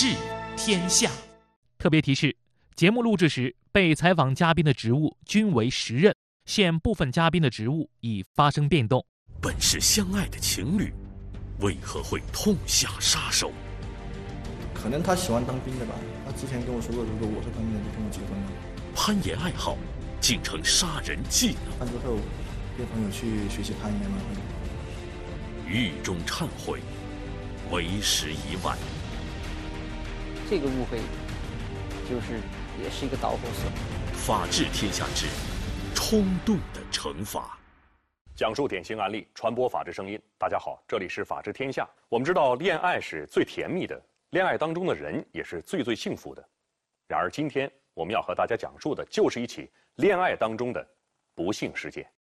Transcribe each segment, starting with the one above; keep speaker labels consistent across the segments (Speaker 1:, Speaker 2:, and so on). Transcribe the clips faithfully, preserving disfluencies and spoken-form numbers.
Speaker 1: 治天下。
Speaker 2: 特别提示：节目录制时，被采访嘉宾的职务均为时任，现部分嘉宾的职务已发生变动。
Speaker 1: 本是相爱的情侣，为何会痛下杀手？
Speaker 3: 可能他喜欢当兵的吧，他之前跟我说过，如果我是当兵的，就跟我结婚了。
Speaker 1: 攀岩爱好竟成杀人技能。
Speaker 3: 完之后，跟朋友去学习攀岩嘛。
Speaker 1: 狱中忏悔，为时已晚。
Speaker 4: 这个误会，就是也是一个导火索。
Speaker 1: 法治天下之冲动的惩罚。
Speaker 5: 讲述典型案例，传播法治声音。大家好，这里是法治天下。我们知道，恋爱是最甜蜜的，恋爱当中的人也是最最幸福的。然而，今天我们要和大家讲述的就是一起恋爱当中的不幸事件。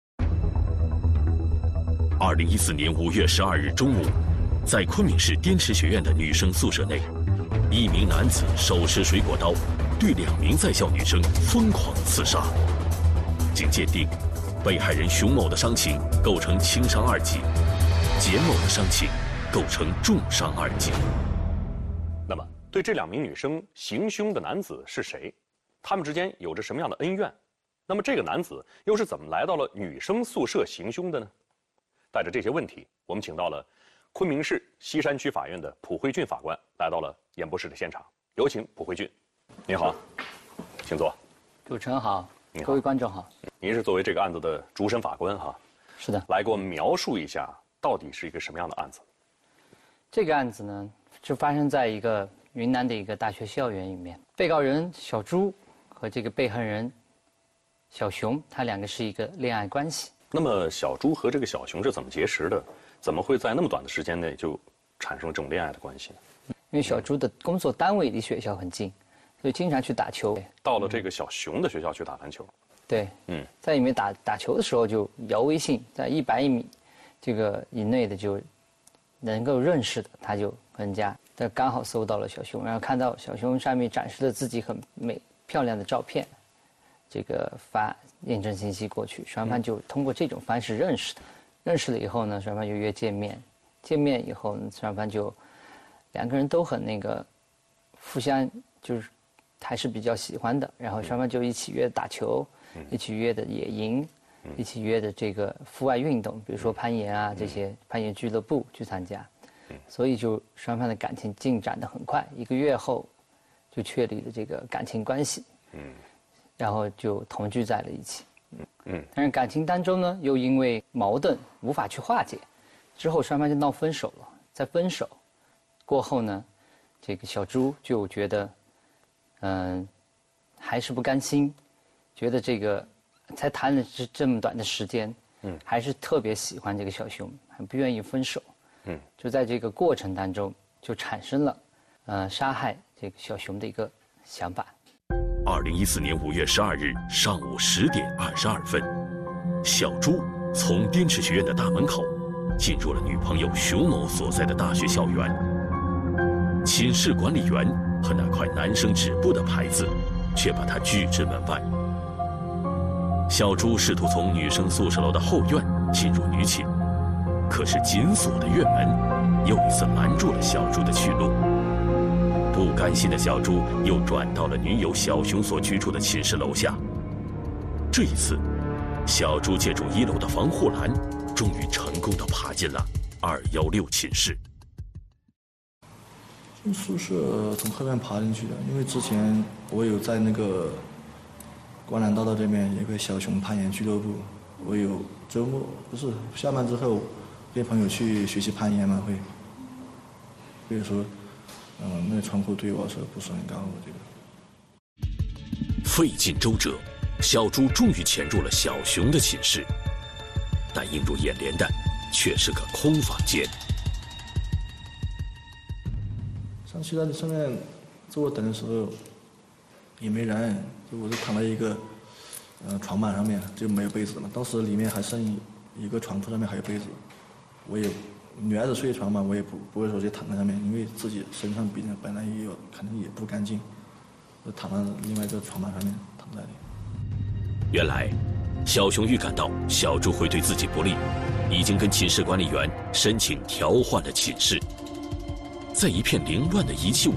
Speaker 1: 二零一四年五月十二日中午，在昆明市滇池学院的女生宿舍内，一名男子手持水果刀，对两名在校女生疯狂刺杀。经鉴定，被害人熊某的伤情构成轻伤二级，简某的伤情构成重伤二级。
Speaker 5: 那么，对这两名女生行凶的男子是谁？他们之间有着什么样的恩怨？那么，这个男子又是怎么来到了女生宿舍行凶的呢？带着这些问题，我们请到了昆明市西山区法院的蒲慧俊法官来到了演播室的现场。有请蒲慧俊。您好，请坐。
Speaker 4: 主持人好，各位观众好。
Speaker 5: 您是作为这个案子的主审法官哈？
Speaker 4: 是的。
Speaker 5: 来给我们描述一下，到底是一个什么样的案子？
Speaker 4: 这个案子呢，就发生在一个云南的一个大学校园里面。被告人小朱和这个被害人小熊，他两个是一个恋爱关系。
Speaker 5: 那么小朱和这个小熊是怎么结识的？怎么会在那么短的时间内就产生了这种恋爱的关系呢？
Speaker 4: 因为小朱的工作单位离学校很近，所以经常去打球。
Speaker 5: 到了这个小熊的学校去打篮球。
Speaker 4: 对，嗯，在里面打打球的时候就摇微信，在一百米这个以内的就能够认识的，他就跟人家，他刚好搜到了小熊，然后看到小熊上面展示了自己很美漂亮的照片，这个发验证信息过去，双方就通过这种方式认识的。认识了以后呢，双方就约见面，见面以后呢，双方就两个人都很那个，互相就是还是比较喜欢的，然后双方就一起约打球，一起约的野营，一起约的这个户外运动，比如说攀岩啊这些攀岩俱乐部去参加，所以就双方的感情进展得很快，一个月后就确立了这个感情关系，然后就同居在了一起。嗯，但是感情当中呢，又因为矛盾无法去化解，之后双方就闹分手了。在分手过后呢，这个小朱就觉得，嗯、呃，还是不甘心，觉得这个才谈了这这么短的时间，嗯，还是特别喜欢这个小熊，很不愿意分手，嗯，就在这个过程当中就产生了，呃，杀害这个小熊的一个想法。
Speaker 1: 二零一四年五月十二日上午十点二十二分，小朱从滇池学院的大门口进入了女朋友熊某所在的大学校园。寝室管理员和那块男生止步的牌子却把他拒之门外。小朱试图从女生宿舍楼的后院进入女寝，可是紧锁的院门又一次拦住了小朱的去路。不甘心的小朱又转到了女友小熊所居住的寝室楼下。这一次，小朱借助一楼的防护栏，终于成功地爬进了二幺六寝室。
Speaker 3: 从宿舍从后面爬进去的，因为之前我有在那个观澜大道这边有个小熊攀岩俱乐部，我有周末不是下班之后跟朋友去学习攀岩嘛，会，比如说。嗯，那个窗户对我说不是很高，我觉得。
Speaker 1: 费尽周折，小朱终于潜入了小熊的寝室，但映入眼帘的却是个空房间。
Speaker 3: 上去在上面坐等的时候也没人，就我就躺在一个呃床板上面，就没有被子嘛。当时里面还剩一个床铺，上面还有被子，我也。女孩子睡床嘛，我也不不会说就躺在上面，因为自己身上本来本来也有，可能也不干净，就躺在另外一个床板上面躺在里。
Speaker 1: 原来，小熊预感到小朱会对自己不利，已经跟寝室管理员申请调换了寝室。在一片凌乱的遗弃物